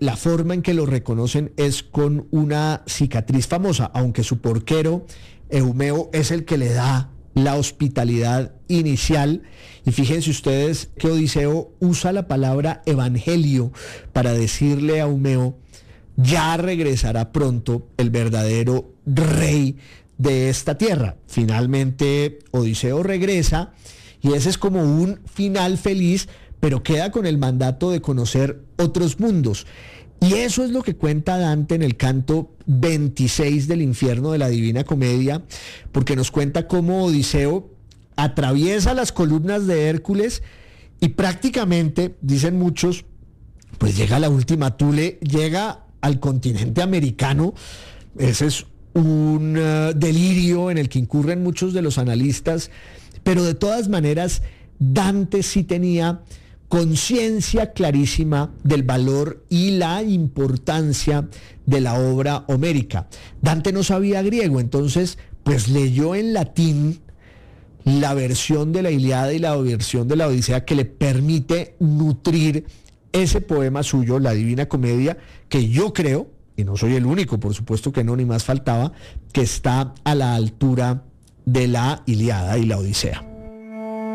la forma en que lo reconocen es con una cicatriz famosa, aunque su porquero Eumeo es el que le da la hospitalidad inicial. Y fíjense ustedes que Odiseo usa la palabra evangelio para decirle a Eumeo: ya regresará pronto el verdadero rey de esta tierra. Finalmente Odiseo regresa y ese es como un final feliz, pero queda con el mandato de conocer otros mundos. Y eso es lo que cuenta Dante en el canto 26 del infierno de la Divina Comedia, porque nos cuenta cómo Odiseo atraviesa las columnas de Hércules y prácticamente, dicen muchos, pues llega a la última Thule, llega al continente americano. Ese es un delirio en el que incurren muchos de los analistas, pero de todas maneras Dante sí tenía conciencia clarísima del valor y la importancia de la obra homérica. Dante no sabía griego, entonces pues leyó en latín la versión de la Ilíada y la versión de la Odisea que le permite nutrir ese poema suyo, la Divina Comedia, que yo creo, y no soy el único, por supuesto que no, ni más faltaba, que está a la altura de la Ilíada y la Odisea.